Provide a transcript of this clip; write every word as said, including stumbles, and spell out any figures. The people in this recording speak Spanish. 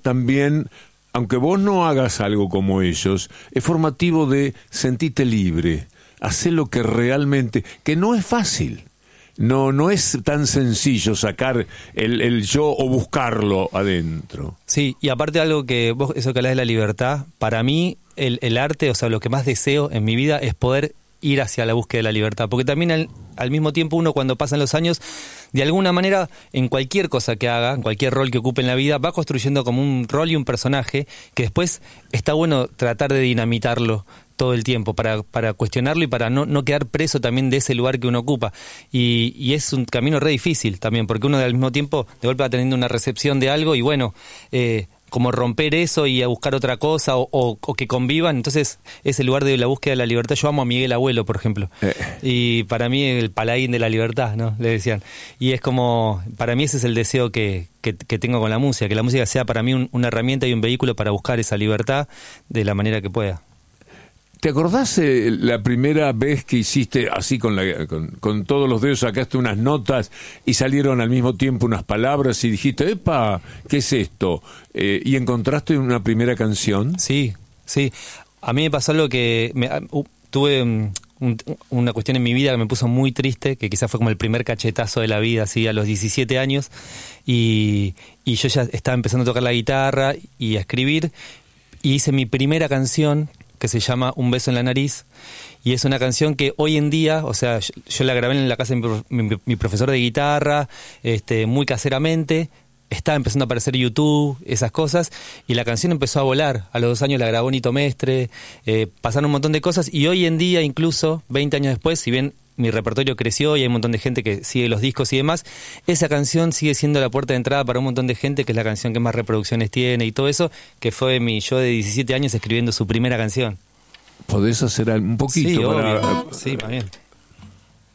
también, aunque vos no hagas algo como ellos, es formativo de sentirte libre, hacer lo que realmente, que no es fácil. No, no es tan sencillo sacar el, el yo o buscarlo adentro. Sí, y aparte algo que vos, eso que hablas de la libertad, para mí el, el arte, o sea, lo que más deseo en mi vida es poder ir hacia la búsqueda de la libertad, porque también al, al mismo tiempo uno cuando pasan los años, de alguna manera, en cualquier cosa que haga, en cualquier rol que ocupe en la vida, va construyendo como un rol y un personaje que después está bueno tratar de dinamitarlo todo el tiempo, para, para cuestionarlo y para no, no quedar preso también de ese lugar que uno ocupa. Y, y es un camino re difícil también, porque uno al mismo tiempo de golpe va teniendo una recepción de algo y bueno, eh, como romper eso y a buscar otra cosa o, o, o que convivan. Entonces, ese lugar de la búsqueda de la libertad, yo amo a Miguel Abuelo, por ejemplo. Eh. Y para mí el paladín de la libertad, ¿no? Le decían. Y es como, para mí ese es el deseo que, que, que tengo con la música, que la música sea para mí un, una herramienta y un vehículo para buscar esa libertad de la manera que pueda. ¿Te acordás eh, la primera vez que hiciste así con, la, con, con todos los dedos, sacaste unas notas y salieron al mismo tiempo unas palabras y dijiste, epa, ¿qué es esto? Eh, ¿Y encontraste una primera canción? Sí, sí. A mí me pasó algo que me, uh, tuve um, un, una cuestión en mi vida que me puso muy triste, que quizás fue como el primer cachetazo de la vida, así a los diecisiete años, y, y yo ya estaba empezando a tocar la guitarra y a escribir, y hice mi primera canción, que se llama Un beso en la nariz, y es una canción que hoy en día, o sea, yo, yo la grabé en la casa de mi, mi, mi profesor de guitarra, este, muy caseramente, estaba empezando a aparecer YouTube, esas cosas, y la canción empezó a volar. A los dos años la grabó Nito Mestre, eh, pasaron un montón de cosas, y hoy en día, incluso, veinte años después, si bien mi repertorio creció y hay un montón de gente que sigue los discos y demás, esa canción sigue siendo la puerta de entrada para un montón de gente, que es la canción que más reproducciones tiene y todo eso, que fue mi yo de diecisiete años escribiendo su primera canción. ¿Podés hacer un poquito? Sí, para... obvio. Sí, más bien.